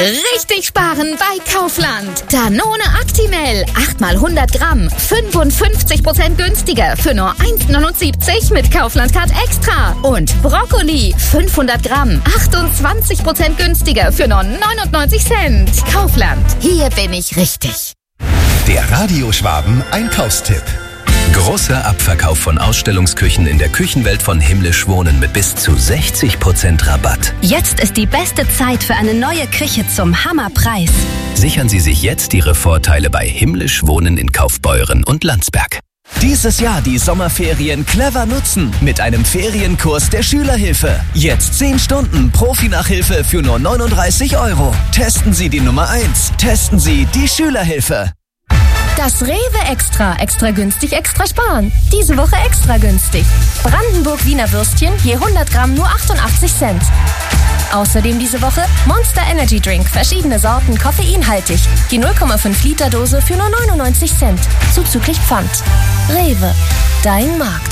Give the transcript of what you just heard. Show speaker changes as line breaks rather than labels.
Richtig sparen bei Kaufland. Danone Actimel, 8 mal 100 Gramm, 55% günstiger für nur 1,79 mit Kaufland Card Extra. Und Brokkoli, 500 Gramm, 28% günstiger für nur 99 Cent. Kaufland, hier bin ich richtig.
Der Radio-Schwaben Einkaufstipp.
Großer Abverkauf von Ausstellungsküchen in der Küchenwelt von Himmlisch Wohnen mit bis zu 60% Rabatt.
Jetzt ist die beste Zeit für eine neue Küche zum Hammerpreis.
Sichern Sie sich jetzt Ihre Vorteile bei Himmlisch Wohnen in Kaufbeuren und Landsberg.
Dieses Jahr die Sommerferien clever nutzen mit einem Ferienkurs der Schülerhilfe. Jetzt 10 Stunden Profi-Nachhilfe für nur 39 €. Testen Sie die Nummer 1. Testen Sie die Schülerhilfe.
Das Rewe Extra. Extra günstig, extra sparen. Diese Woche extra günstig. Brandenburg Wiener Würstchen je 100 Gramm nur 88 Cent. Außerdem diese Woche Monster Energy Drink. Verschiedene Sorten, koffeinhaltig. Die 0,5 Liter Dose für nur 99 Cent. Zuzüglich Pfand. Rewe. Dein Markt.